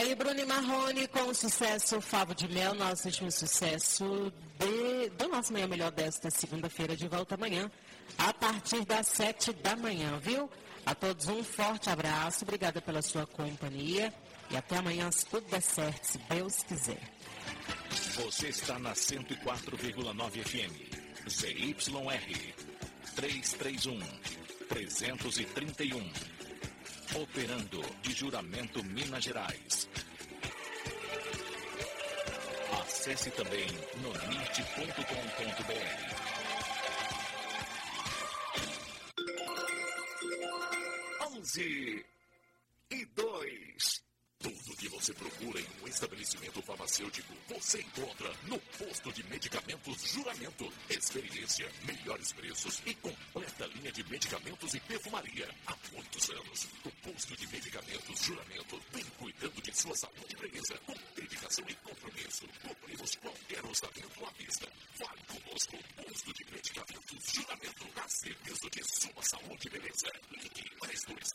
aí, Bruno e Marrone com o sucesso Favo de Mel, nosso último sucesso do nosso Manhã Melhor desta segunda-feira, de volta amanhã, a partir das 7 da manhã, viu? A todos um forte abraço, obrigada pela sua companhia e até amanhã, se tudo der certo, se Deus quiser. Você está na 104,9 FM, ZYR 331. Operando de Juramento, Minas Gerais. Acesse também no nit.com.br. 11:02. Tudo que você procura em um estabelecimento farmacêutico, você encontra no Posto de Medicamentos Juramento. Experiência, melhores preços e completa linha de medicamentos e perfumaria. Há muitos anos, o Posto de Medicamentos Juramento vem cuidando de sua saúde e beleza com dedicação e compromisso. Cobrimos qualquer orçamento à vista. Fale conosco. Posto de Medicamentos Juramento. A serviço de sua saúde e beleza. Ligue mais 2